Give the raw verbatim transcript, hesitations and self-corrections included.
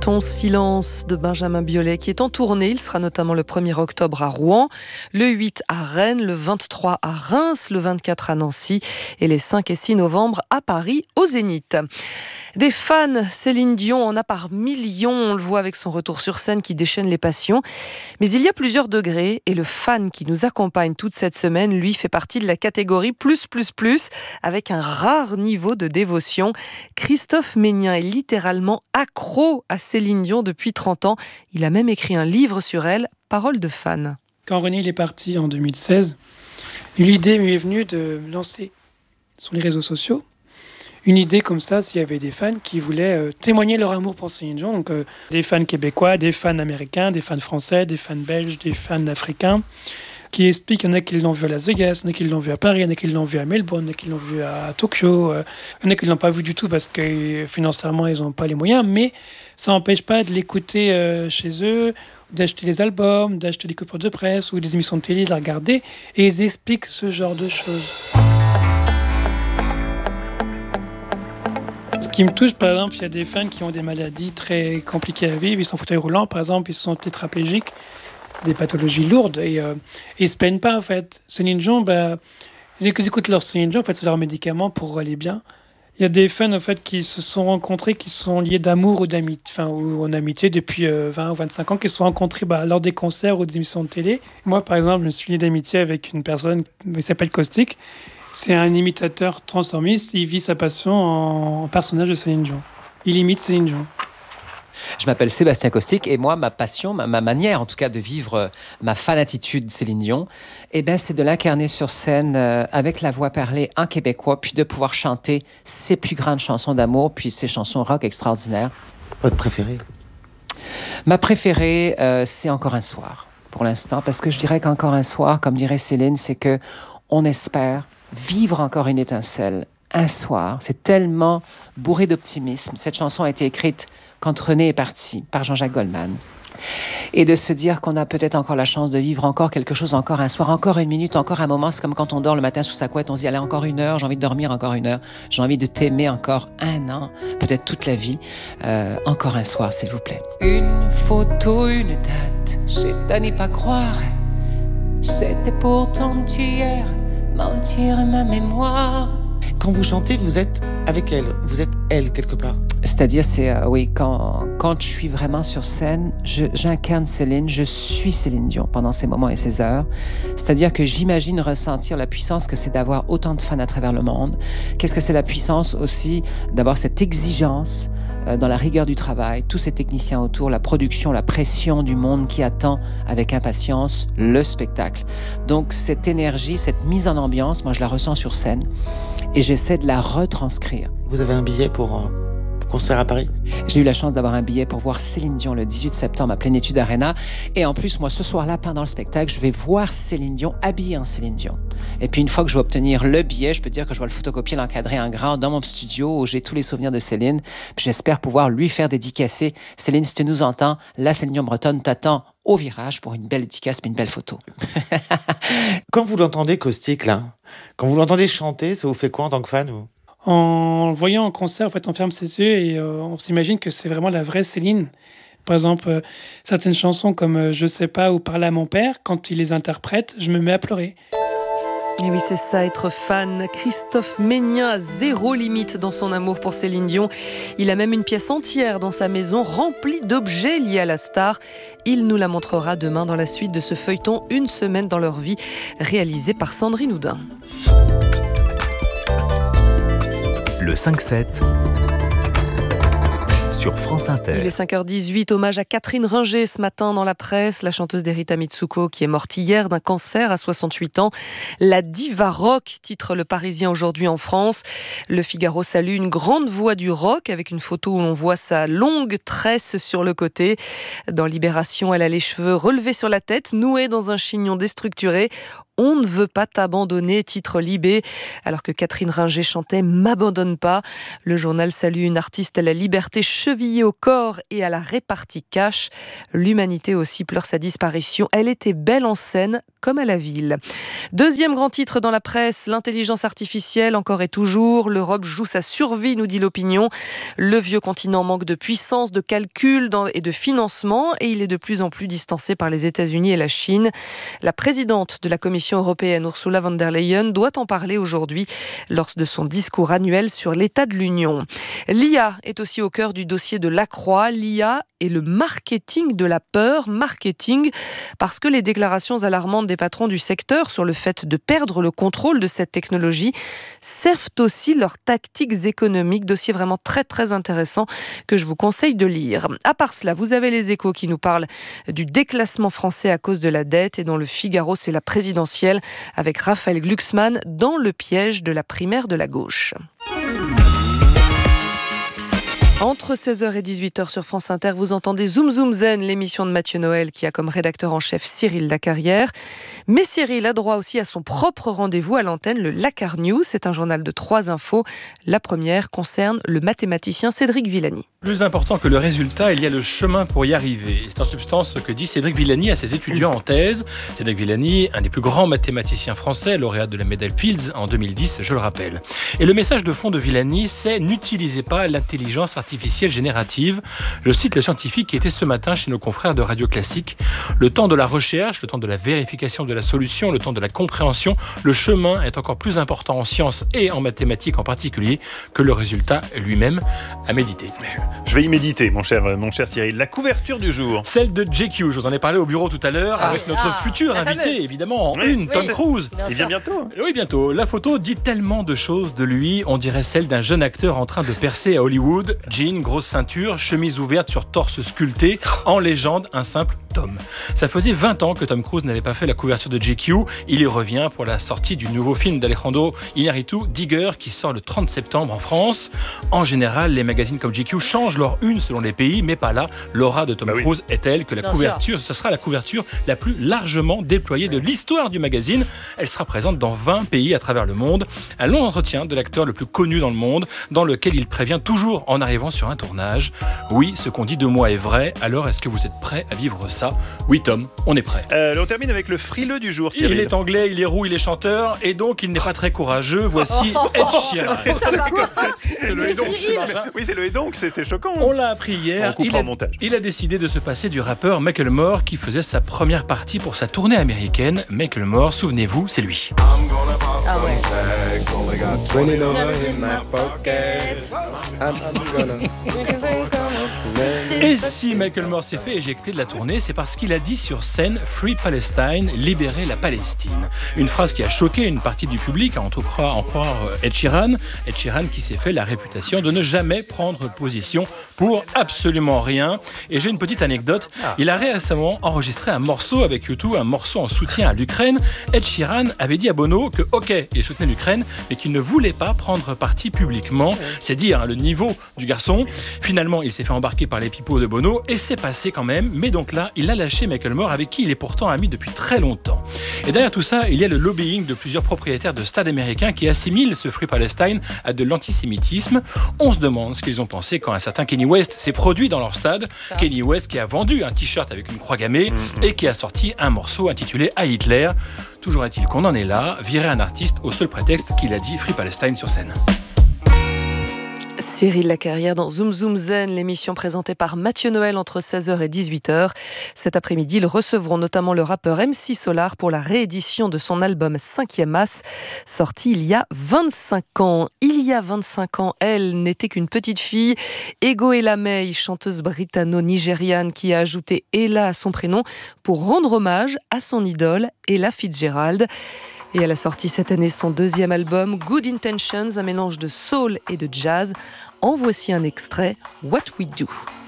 feuilleton Silence de Benjamin Biolay qui est en tournée. Il sera notamment le premier octobre à Rouen, le huit à Rennes, le vingt-trois à Reims, le vingt-quatre à Nancy et les cinq et six novembre à Paris au Zénith. Des fans, Céline Dion en a par millions, on le voit avec son retour sur scène qui déchaîne les passions. Mais il y a plusieurs degrés et le fan qui nous accompagne toute cette semaine, lui, fait partie de la catégorie plus, plus, plus, avec un rare niveau de dévotion. Christophe Ménien est littéralement accro à Céline Dion depuis trente ans. Il a même écrit un livre sur elle, Paroles de fan. Quand René il est parti en deux mille seize, l'idée m'est venue de me lancer sur les réseaux sociaux. Une idée comme ça, s'il y avait des fans qui voulaient euh, témoigner leur amour pour Céline Dion, donc euh, des fans québécois, des fans américains, des fans français, des fans belges, des fans africains, qui expliquent, il y en a qui l'ont vu à Las Vegas, il y en a qui l'ont vu à Paris, il y en a qui l'ont vu à Melbourne, il y en a qui l'ont vu à Tokyo, euh, il y en a qui ne l'ont pas vu du tout parce que euh, financièrement, ils n'ont pas les moyens, mais ça n'empêche pas de l'écouter euh, chez eux, d'acheter des albums, d'acheter des conférences de presse ou des émissions de télé, de la regarder, et ils expliquent ce genre de choses. Ce qui me touche, par exemple, il y a des fans qui ont des maladies très compliquées à vivre. Ils sont fauteuil roulant, par exemple, ils sont tétraplégiques, des pathologies lourdes, et euh, ils ne se plaignent pas, en fait. Céline Dion, bah, dès qu'ils écoutent leur Céline Dion, en fait, c'est leur médicament pour aller bien. Il y a des fans, en fait, qui se sont rencontrés, qui sont liés d'amour ou d'amitié, enfin, ou en amitié depuis euh, vingt ou vingt-cinq ans, qui se sont rencontrés bah, lors des concerts ou des émissions de télé. Moi, par exemple, je me suis lié d'amitié avec une personne qui s'appelle Caustic. C'est un imitateur transformiste, il vit sa passion en personnage de Céline Dion. Il imite Céline Dion. Je m'appelle Sébastien Caustic et moi, ma passion, ma, ma manière en tout cas de vivre ma fanatitude Céline Dion, eh ben, c'est de l'incarner sur scène euh, avec la voix parlée en québécois, puis de pouvoir chanter ses plus grandes chansons d'amour, puis ses chansons rock extraordinaires. Votre préférée? Ma préférée, euh, c'est Encore un soir, pour l'instant, parce que je dirais qu'Encore un soir, comme dirait Céline, c'est que on espère vivre encore une étincelle, un soir. C'est tellement bourré d'optimisme. Cette chanson a été écrite quand René est parti, par Jean-Jacques Goldman. Et de se dire qu'on a peut-être encore la chance de vivre encore quelque chose, encore un soir, encore une minute, encore un moment. C'est comme quand on dort le matin sous sa couette, on se dit, allez, encore une heure, j'ai envie de dormir encore une heure. J'ai envie de t'aimer encore un an, peut-être toute la vie. Euh, encore un soir, s'il vous plaît. Une photo, une date, c'est à n'y pas croire. C'était pourtant hier. Mentir ma mémoire. Quand vous chantez, vous êtes avec elle, vous êtes elle quelque part. C'est-à-dire, c'est euh, oui, quand, quand je suis vraiment sur scène, je, j'incarne Céline, je suis Céline Dion pendant ces moments et ces heures. C'est-à-dire que j'imagine ressentir la puissance que c'est d'avoir autant de fans à travers le monde. Qu'est-ce que c'est la puissance aussi d'avoir cette exigence euh, dans la rigueur du travail, tous ces techniciens autour, la production, la pression du monde qui attend avec impatience le spectacle. Donc cette énergie, cette mise en ambiance, moi je la ressens sur scène et j'essaie de la retranscrire. Vous avez un billet pour un concert à Paris? J'ai eu la chance d'avoir un billet pour voir Céline Dion le dix-huit septembre à Plénitude Arena. Et en plus, moi, ce soir-là, pendant le spectacle, je vais voir Céline Dion habillée en Céline Dion. Et puis, une fois que je vais obtenir le billet, je peux dire que je vais le photocopier, l'encadrer en grand dans mon studio où j'ai tous les souvenirs de Céline. Puis j'espère pouvoir lui faire dédicacer. Céline, si tu nous entends, la Céline Dion bretonne t'attend au virage pour une belle dédicace et une belle photo. Quand vous l'entendez Caustic, là, quand vous l'entendez chanter, ça vous fait quoi en tant que fan ou... En le voyant en concert, en fait, on ferme ses yeux et euh, on s'imagine que c'est vraiment la vraie Céline. Par exemple, euh, certaines chansons comme euh, Je sais pas ou Parler à mon père, quand il les interprète, je me mets à pleurer. Et oui, c'est ça, être fan. Christophe Ménien a zéro limite dans son amour pour Céline Dion. Il a même une pièce entière dans sa maison remplie d'objets liés à la star. Il nous la montrera demain dans la suite de ce feuilleton Une semaine dans leur vie, réalisé par Sandrine Houdin. Le cinq sept sur France Inter. Il est cinq heures dix-huit, hommage à Catherine Ringer ce matin dans la presse, la chanteuse d'Erita Mitsuko qui est morte hier d'un cancer à soixante-huit ans. La diva rock, titre Le Parisien aujourd'hui en France. Le Figaro salue une grande voix du rock avec une photo où on voit sa longue tresse sur le côté. Dans Libération, elle a les cheveux relevés sur la tête, noués dans un chignon déstructuré. On ne veut pas t'abandonner, titre Libé, alors que Catherine Ringer chantait M'abandonne pas. Le journal salue une artiste à la liberté chevillée au corps et à la répartie cash. L'humanité aussi pleure sa disparition. Elle était belle en scène comme à la ville. Deuxième grand titre dans la presse, l'intelligence artificielle encore et toujours. L'Europe joue sa survie, nous dit l'opinion. Le vieux continent manque de puissance, de calcul et de financement et il est de plus en plus distancé par les États-Unis et la Chine. La présidente de la Commission européenne, Ursula von der Leyen, doit en parler aujourd'hui lors de son discours annuel sur l'état de l'Union. L'I A est aussi au cœur du dossier de Lacroix. L'I A et le marketing de la peur. Marketing parce que les déclarations alarmantes des patrons du secteur sur le fait de perdre le contrôle de cette technologie servent aussi leurs tactiques économiques. Dossier vraiment très très intéressant que je vous conseille de lire. À part cela, vous avez les Échos qui nous parlent du déclassement français à cause de la dette et dans le Figaro, c'est la présidentielle avec Raphaël Glucksmann dans le piège de la primaire de la gauche. Entre seize heures et dix-huit heures sur France Inter, vous entendez Zoom Zoom Zen, l'émission de Mathieu Noël qui a comme rédacteur en chef Cyril Lacarrière. Mais Cyril a droit aussi à son propre rendez-vous à l'antenne, le Lacar News. C'est un journal de trois infos. La première concerne le mathématicien Cédric Villani. Plus important que le résultat, il y a le chemin pour y arriver. C'est en substance ce que dit Cédric Villani à ses étudiants en thèse. Cédric Villani, un des plus grands mathématiciens français, lauréat de la médaille Fields en deux mille dix, je le rappelle. Et le message de fond de Villani, c'est « N'utilisez pas l'intelligence artificielle générative ». Je cite le scientifique qui était ce matin chez nos confrères de Radio Classique. Le temps de la recherche, le temps de la vérification de la solution, le temps de la compréhension, le chemin est encore plus important en sciences et en mathématiques en particulier que le résultat lui-même à méditer. Je vais y méditer, mon cher, mon cher Cyril. La couverture du jour. Celle de J Q. Je vous en ai parlé au bureau tout à l'heure ah, avec notre ah, futur invité, fameuse. évidemment, en oui, une, oui, Tom Cruise. Il vient bientôt. Oui, bientôt. La photo dit tellement de choses de lui. On dirait celle d'un jeune acteur en train de percer à Hollywood. Jean, grosse ceinture, chemise ouverte sur torse sculpté. En légende, un simple Tom. Ça faisait vingt ans que Tom Cruise n'avait pas fait la couverture de J Q. Il y revient pour la sortie du nouveau film d'Alejandro Iñárritu, Digger, qui sort le trente septembre en France. En général, les magazines comme J Q changent leur une selon les pays, mais pas là. L'aura de Tom bah Cruise oui. est telle que la Bien couverture, sûr. ce sera la couverture la plus largement déployée de l'histoire du magazine. Elle sera présente dans vingt pays à travers le monde. Un long entretien de l'acteur le plus connu dans le monde, dans lequel il prévient toujours en arrivant sur un tournage. Oui, ce qu'on dit de moi est vrai, alors est-ce que vous êtes prêts à vivre ça ? Oui Tom, on est prêt. Euh, on termine avec le frileux du jour, Cyril. Il est anglais, il est roux, il est chanteur, et donc il n'est pas très courageux. Voici Ed Sheeran. C'est le et donc. Oui, c'est le et donc, c'est, c'est choquant. On l'a appris hier. On il, a, montage. il a décidé de se passer du rappeur Macklemore qui faisait sa première partie pour sa tournée américaine. Macklemore, souvenez-vous, c'est lui. Ah ouais. Et si Macklemore s'est fait éjecter de la tournée, c'est parce qu'il a dit sur scène « Free Palestine », libérer la Palestine. Une phrase qui a choqué une partie du public, à en croire, en croire Ed Sheeran. Ed Sheeran qui s'est fait la réputation de ne jamais prendre position pour absolument rien. Et j'ai une petite anecdote. Il a récemment enregistré un morceau avec U deux, un morceau en soutien à l'Ukraine. Ed Sheeran avait dit à Bono que, ok, il soutenait l'Ukraine, mais qu'il ne voulait pas prendre parti publiquement. C'est dire hein, le niveau du garçon. Finalement, il s'est fait embarquer par les pipeaux de Bono et c'est passé quand même. Mais donc là, il a lâché Macklemore avec qui il est pourtant ami depuis très longtemps. Et derrière tout ça, il y a le lobbying de plusieurs propriétaires de stades américains qui assimilent ce Free Palestine à de l'antisémitisme. On se demande ce qu'ils ont pensé quand un certain Kanye West s'est produit dans leur stade. Ça. Kanye West qui a vendu un t-shirt avec une croix gammée mmh. et qui a sorti un morceau intitulé « À Hitler ». Toujours est-il qu'on en est là, virer un artiste au seul prétexte qu'il a dit Free Palestine sur scène. Cyril Lacarrière dans Zoom Zoom Zen, l'émission présentée par Mathieu Noël entre seize heures et dix-huit heures. Cet après-midi, ils recevront notamment le rappeur M C Solar pour la réédition de son album Cinquième As, sorti il y a vingt-cinq ans. Il y a vingt-cinq ans, elle n'était qu'une petite fille. Ego Elamey, chanteuse britanno-nigériane qui a ajouté Ella à son prénom pour rendre hommage à son idole Ella Fitzgerald. Et elle a sorti cette année son deuxième album, Good Intentions, un mélange de soul et de jazz. En voici un extrait, What We Do.